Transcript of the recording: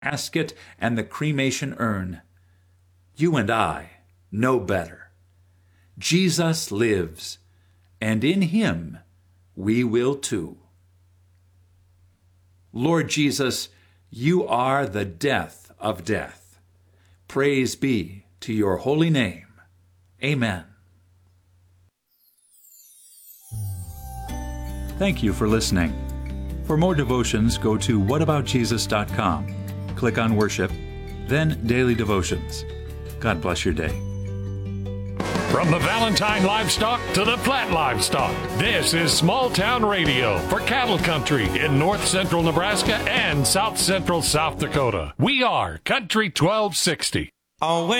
casket and the cremation urn. You and I know better. Jesus lives, and in him we will too. Lord Jesus, you are the death of death. Praise be to your holy name. Amen. Thank you for listening. For more devotions, go to whataboutjesus.com. Click on Worship, then Daily Devotions. God bless your day. From the Valentine Livestock to the Platte Livestock, this is Small Town Radio for cattle country in north central Nebraska and south central South Dakota. We are Country 1260. Always